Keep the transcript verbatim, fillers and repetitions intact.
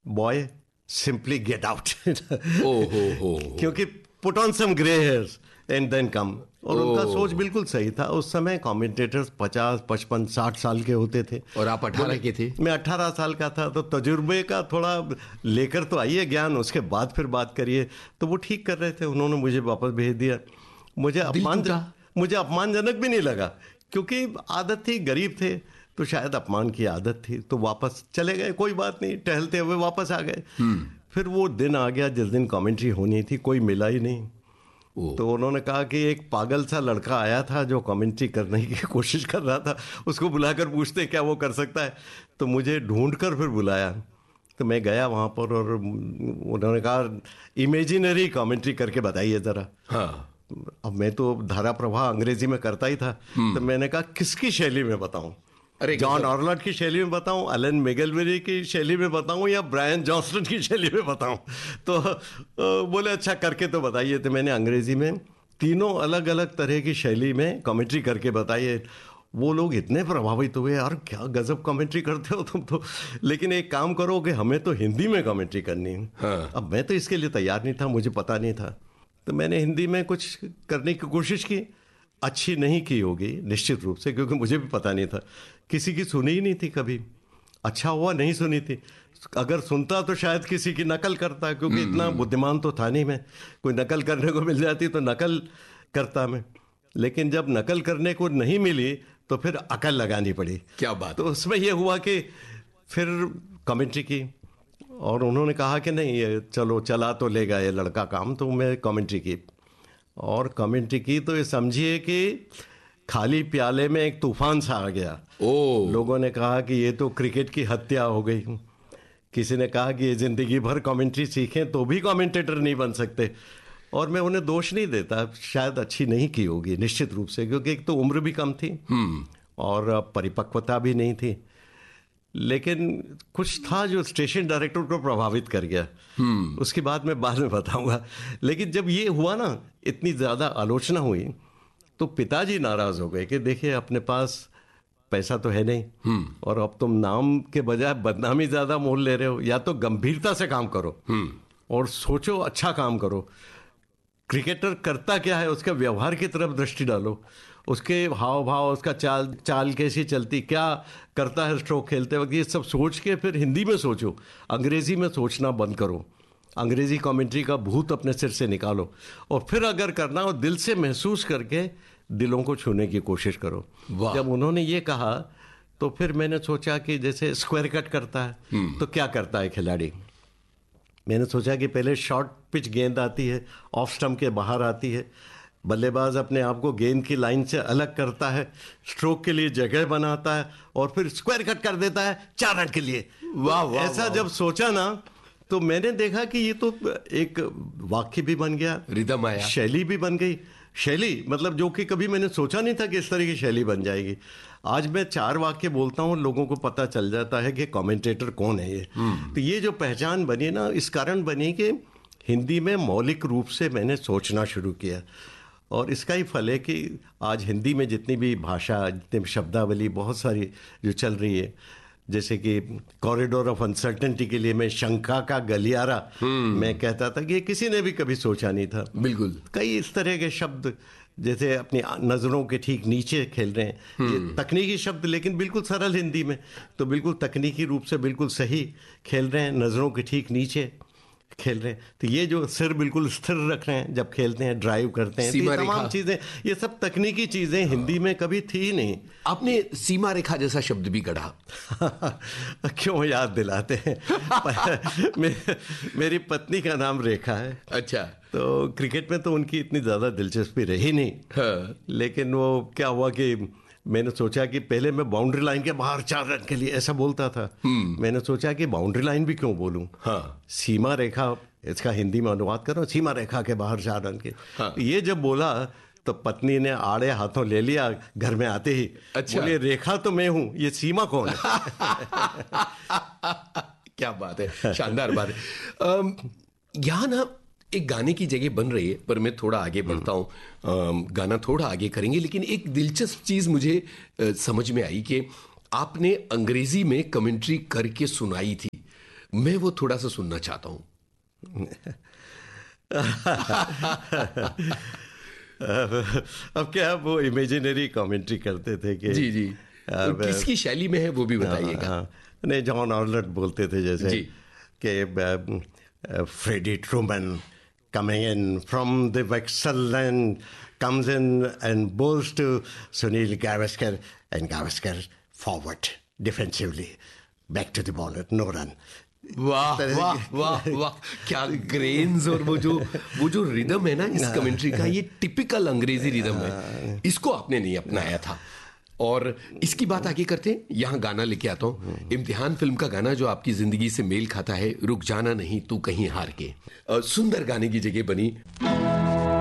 Boy simply get out. ओ हो हो क्योंकि put on some grey hairs and then come. और उनका सोच बिल्कुल सही था। उस समय कमेंटेटर्स पचास पचपन साठ साल के होते थे और आप अठारह के थे। मैं अठारह साल का था, तो तजुर्बे का थोड़ा लेकर तो आइए ज्ञान, उसके बाद फिर बात करिए। तो वो ठीक कर रहे थे, उन्होंने मुझे वापस भेज दिया। मुझे अपमान मुझे अपमानजनक भी नहीं लगा, क्योंकि आदत थी, गरीब थे तो शायद अपमान की आदत थी, तो वापस चले गए। कोई बात नहीं, टहलते हुए वापस आ गए। फिर वो दिन आ गया जिस दिन कमेंट्री होनी थी, कोई मिला ही नहीं। तो उन्होंने कहा कि एक पागल सा लड़का आया था जो कमेंट्री करने की कोशिश कर रहा था, उसको बुलाकर पूछते क्या वो कर सकता है। तो मुझे ढूंढकर फिर बुलाया, तो मैं गया वहाँ पर और उन्होंने कहा इमेजिनरी कमेंट्री करके बताइए ज़रा। हाँ। अब मैं तो धारा प्रवाह अंग्रेजी में करता ही था, तो मैंने कहा किसकी शैली में बताऊं? अरे जॉन ऑर्लट की शैली में बताऊं, एलन मैगलवेरी की शैली में बताऊं, या ब्रायन जॉनसन की शैली में बताऊं? तो बोले अच्छा करके तो बताइए। तो मैंने अंग्रेजी में तीनों अलग अलग तरह की शैली में कमेंट्री करके बताइए। वो लोग इतने प्रभावित हुए, यार क्या गजब कमेंट्री करते हो तुम तो, लेकिन एक काम करो कि हमें तो हिंदी में कमेंट्री करनी है। हाँ। अब मैं तो इसके लिए तैयार नहीं था, मुझे पता नहीं था, तो मैंने हिंदी में कुछ करने की कोशिश की। अच्छी नहीं की होगी निश्चित रूप से, क्योंकि मुझे भी पता नहीं था, किसी की सुनी ही नहीं थी कभी। अच्छा हुआ नहीं सुनी थी, अगर सुनता तो शायद किसी की नकल करता, क्योंकि इतना बुद्धिमान तो था नहीं मैं। कोई नकल करने को मिल जाती तो नकल करता मैं, लेकिन जब नकल करने को नहीं मिली तो फिर अकल लगानी पड़ी। क्या बात। तो उसमें यह हुआ कि फिर कमेंट्री की, और उन्होंने कहा कि नहीं ये चलो चला तो लेगा ये लड़का काम, तो मैं कमेंट्री की। और कमेंट्री की तो ये समझिए कि खाली प्याले में एक तूफान सा आ गया। ओ। लोगों ने कहा कि ये तो क्रिकेट की हत्या हो गई। किसी ने कहा कि ये जिंदगी भर कमेंट्री सीखें तो भी कमेंटेटर नहीं बन सकते। और मैं उन्हें दोष नहीं देता, शायद अच्छी नहीं की होगी निश्चित रूप से, क्योंकि एक तो उम्र भी कम थी और परिपक्वता भी नहीं थी। लेकिन कुछ था जो स्टेशन डायरेक्टर को प्रभावित कर गया। उसकी बात मैं बाद में बताऊंगा। लेकिन जब ये हुआ ना, इतनी ज़्यादा आलोचना हुई, तो पिताजी नाराज़ हो गए कि देखिए अपने पास पैसा तो है नहीं, और अब तुम नाम के बजाय बदनामी ज़्यादा मोल ले रहे हो। या तो गंभीरता से काम करो और सोचो, अच्छा काम करो। क्रिकेटर करता क्या है, उसके व्यवहार की तरफ दृष्टि डालो, उसके हाव भाव, उसका चाल चाल कैसी चलती, क्या करता है स्ट्रोक खेलते वक्त, ये सब सोच के फिर हिंदी में सोचो। अंग्रेजी में सोचना बंद करो, अंग्रेजी कमेंट्री का भूत अपने सिर से निकालो, और फिर अगर करना हो दिल से महसूस करके दिलों को छूने की कोशिश करो। जब उन्होंने ये कहा तो फिर मैंने सोचा कि जैसे स्क्वायर कट करता है तो क्या करता है खिलाड़ी। मैंने सोचा कि पहले शॉर्ट पिच गेंद आती है, ऑफ स्टंप के बाहर आती है, बल्लेबाज अपने आप को गेंद की लाइन से अलग करता है, स्ट्रोक के लिए जगह बनाता है, और फिर स्क्वायर कट कर देता है चार रन के लिए। वाह वाह। ऐसा वाह। जब सोचा ना, तो मैंने देखा कि ये तो एक वाक्य भी बन गया, रिदम आया, शैली भी बन गई। शैली मतलब जो कि कभी मैंने सोचा नहीं था कि इस तरह की शैली बन जाएगी। आज मैं चार वाक्य बोलता हूँ, लोगों को पता चल जाता है कि कमेंटेटर कौन है ये। तो ये जो पहचान बनी ना, इस कारण बनी कि हिंदी में मौलिक रूप से मैंने सोचना शुरू किया, और इसका ही फल है कि आज हिंदी में जितनी भी भाषा, जितनी भी शब्दावली बहुत सारी जो चल रही है, जैसे कि कॉरिडोर ऑफ अनसर्टेनिटी के लिए मैं शंका का गलियारा मैं कहता था कि ये किसी ने भी कभी सोचा नहीं था। बिल्कुल। कई इस तरह के शब्द जैसे अपनी नज़रों के ठीक नीचे खेल रहे हैं, ये तकनीकी शब्द लेकिन बिल्कुल सरल हिंदी में, तो बिल्कुल तकनीकी रूप से बिल्कुल सही खेल रहे हैं, नज़रों के ठीक नीचे खेल रहे हैं। तो ये जो सिर बिल्कुल स्थिर रख रहे हैं जब खेलते हैं, ड्राइव करते हैं, तो ये तमाम चीज़ें, ये सब तकनीकी चीज़ें हिंदी में कभी थी ही नहीं। आपने सीमा रेखा जैसा शब्द भी गढ़ा। क्यों याद दिलाते हैं। मे, मेरी पत्नी का नाम रेखा है। अच्छा। तो क्रिकेट में तो उनकी इतनी ज़्यादा दिलचस्पी रही नहीं। हाँ। लेकिन वो क्या हुआ कि मैंने सोचा कि पहले मैं बाउंड्री लाइन के बाहर चार रन के लिए ऐसा बोलता था। मैंने सोचा कि बाउंड्री लाइन भी क्यों बोलूं। हाँ। सीमा रेखा, इसका हिंदी में अनुवाद करो, सीमा रेखा के बाहर चार रन के। हाँ। ये जब बोला तो पत्नी ने आड़े हाथों ले लिया घर में आते ही। अच्छा। बोले रेखा तो मैं हूं, ये सीमा कौन है। क्या बात है, शानदार बात है। यहाँ ना एक गाने की जगह बन रही है, पर मैं थोड़ा आगे बढ़ता हूँ, गाना थोड़ा आगे करेंगे। लेकिन एक दिलचस्प चीज़ मुझे आ, समझ में आई कि आपने अंग्रेजी में कमेंट्री करके सुनाई थी। मैं वो थोड़ा सा सुनना चाहता हूं। अब, अब क्या वो इमेजिनरी कमेंट्री करते थे कि जी जी, अब, किसकी शैली में है वो भी बताइएगा। हाँ, नहीं, जॉन ऑर्लट बोलते थे जैसे जी। कि Freddy Truman coming in from the Vexel land comes in and bowls to Sunil Gavaskar, and Gavaskar forward defensively back to the bowler, no run. वाह वाह वाह वाह, क्या ग्रेन्स और वो जो वो जो रिदम है ना इस कमेंट्री का, ये टिपिकल अंग्रेजी रिदम है, इसको आपने नहीं अपनाया था। और इसकी बात आगे करते हैं, यहाँ गाना लेके आता हूँ, इम्तिहान फिल्म का गाना जो आपकी जिंदगी से मेल खाता है, रुक जाना नहीं तू कहीं हार के। सुंदर गाने की जगह बनी